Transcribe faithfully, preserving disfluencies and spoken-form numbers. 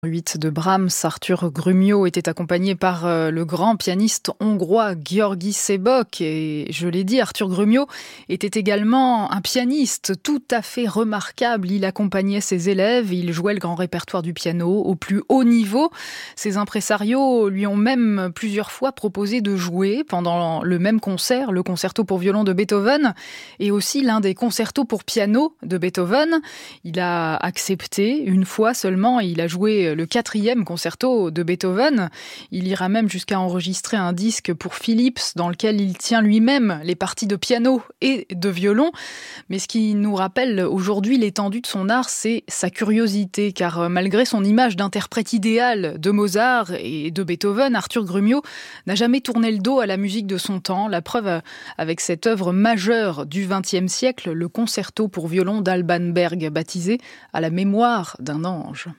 huit de Brahms, Arthur Grumiaux était accompagné par euh, le grand pianiste hongrois György Sebok. Et je l'ai dit, Arthur Grumiaux était également un pianiste tout à fait remarquable. Il accompagnait ses élèves, il jouait le grand répertoire du piano au plus haut niveau. Ses impresarios lui ont même plusieurs fois proposé de jouer pendant le même concert, le concerto pour violon de Beethoven et aussi l'un des concertos pour piano de Beethoven. Il a accepté une fois seulement, il a joué le quatrième concerto de Beethoven. Il ira même jusqu'à enregistrer un disque pour Philips dans lequel il tient lui-même les parties de piano et de violon. Mais ce qui nous rappelle aujourd'hui l'étendue de son art, c'est sa curiosité, car malgré son image d'interprète idéal de Mozart et de Beethoven, Arthur Grumiaux n'a jamais tourné le dos à la musique de son temps. La preuve avec cette œuvre majeure du vingtième siècle, le concerto pour violon d'Alban Berg, baptisé à la mémoire d'un ange.